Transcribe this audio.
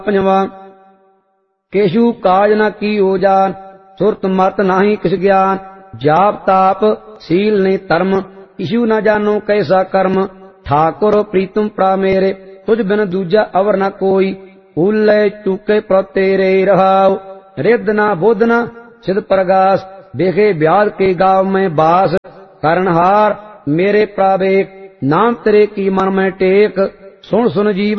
पंजवा। Cashew काज न कीओ जान, सुरत मत नाही किस ज्ञान। जाप ताप सील ने धर्म, किशु न जानो कैसा कर्म। ठाकुर प्रीतम प्रा मेरे, तुझ बिन दूजा अवर न कोई। भूले चूके प्र तेरे रहाओ, रिद न बुध न सिद्ध प्रगास। देखे ब्याज के गाँव में बास, करनहार मेरे प्रावेक। नाम तेरे की मन में टेक, सुन सुन जीव